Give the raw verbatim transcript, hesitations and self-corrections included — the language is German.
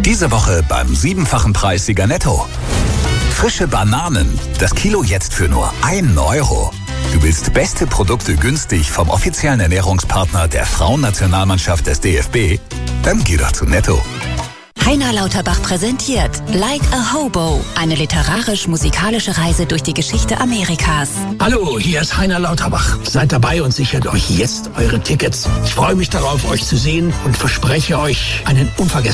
Diese Woche beim siebenfachen Preissieger Netto. Frische Bananen, das Kilo jetzt für nur einen Euro. Du willst beste Produkte günstig vom offiziellen Ernährungspartner der Frauennationalmannschaft des D F B? Dann geh doch zu Netto. Heiner Lauterbach präsentiert Like a Hobo, eine literarisch-musikalische Reise durch die Geschichte Amerikas. Hallo, hier ist Heiner Lauterbach. Seid dabei und sichert euch jetzt eure Tickets. Ich freue mich darauf, euch zu sehen und verspreche euch einen unvergesslichen